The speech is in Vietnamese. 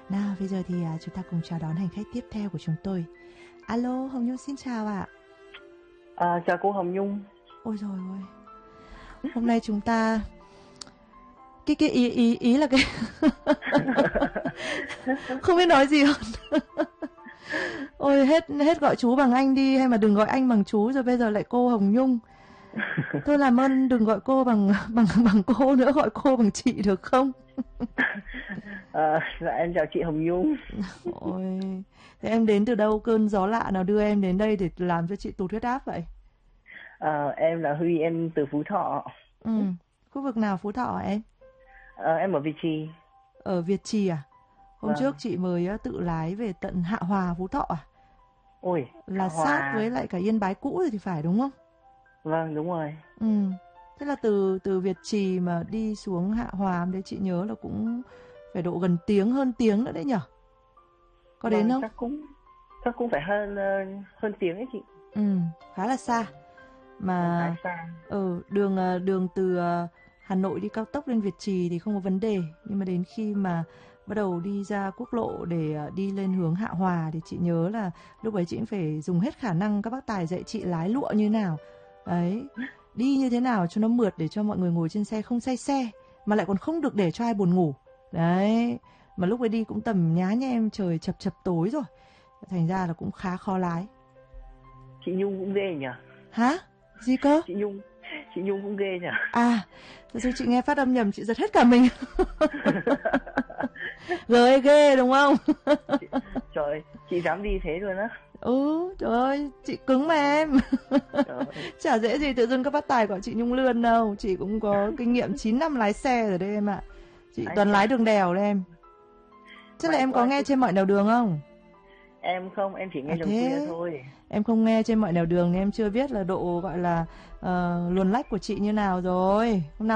Nào bây giờ thì chúng ta cùng chào đón hành khách tiếp theo của chúng tôi. Alo, Hồng Nhung xin chào ạ. Chào cô Hồng Nhung. Ôi rồi ôi, hôm nay chúng ta cái ý là cái không biết nói gì hơn. Ôi hết gọi chú bằng anh đi, hay mà đừng gọi anh bằng chú, rồi bây giờ lại cô Hồng Nhung. Tôi làm ơn đừng gọi cô bằng cô nữa, gọi cô bằng chị được không? Dạ em chào chị Hồng Nhung. Ôi, thế em đến từ đâu, cơn gió lạ nào đưa em đến đây để làm cho chị tụt huyết áp vậy? Em là Huy, em từ Phú Thọ. Khu vực nào Phú Thọ hả em? Em ở Việt Trì. Ở Việt Trì à? Hôm Vâng. trước chị mới tự lái về tận Hạ Hòa, Phú Thọ à? Ôi, Là Hạ Hòa. sát với lại cả Yên Bái cũ rồi thì phải đúng không? Vâng, đúng rồi. Thế là từ Việt Trì mà đi xuống Hạ Hòa đấy, chị nhớ là cũng phải độ gần tiếng, hơn tiếng nữa đấy nhở? Có đến không? Chắc cũng phải hơn tiếng ấy chị. Khá là xa. Mà Khá xa. đường từ Hà Nội đi cao tốc lên Việt Trì thì không có vấn đề, nhưng mà đến khi mà bắt đầu đi ra quốc lộ để đi lên hướng Hạ Hòa thì chị nhớ là lúc ấy chị cũng phải dùng hết khả năng các bác tài dạy chị lái lụa như nào. Đấy, đi như thế nào cho nó mượt để cho mọi người ngồi trên xe không say xe, mà lại còn không được để cho ai buồn ngủ. Đấy, mà lúc ấy đi cũng tầm nhá nhem, trời chập tối rồi, thành ra là cũng khá khó lái. Chị Nhung cũng ghê nhỉ? Hả? Gì cơ? Chị Nhung cũng ghê nhỉ? À, thật sự chị nghe phát âm nhầm, chị giật hết cả mình. Ghê ghê đúng không? Trời ơi, chị dám đi thế luôn á? Trời ơi, chị cứng mà em. Chả dễ gì tự dưng các bác tài gọi chị Nhung Lươn đâu. Chị cũng có kinh nghiệm 9 năm lái xe rồi đấy em ạ. Chị toàn lái đường đèo đấy em. Chắc là em có nghe trên mọi nẻo đường không? Em không, em chỉ nghe đường khuya thôi. Em không nghe trên mọi nẻo đường nên em chưa biết là độ gọi là luồn lách của chị như nào rồi. Hôm nào